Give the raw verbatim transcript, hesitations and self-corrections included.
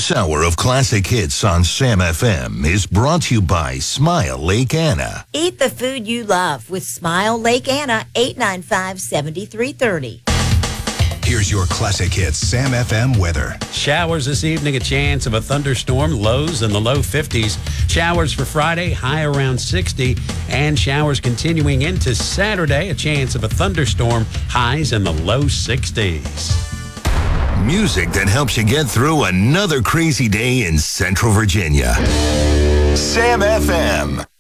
This hour of classic hits on Sam F M is brought to you by Smile Lake Anna. Eat the food you love with Smile Lake Anna, eight nine five, seven three three zero. Here's your classic hits Sam F M weather. Showers this evening, a chance of a thunderstorm, lows in the low fifties. Showers for Friday, high around sixty. And showers continuing into Saturday, a chance of a thunderstorm, highs in the low sixties. Music that helps you get through another crazy day in Central Virginia. Sam F M.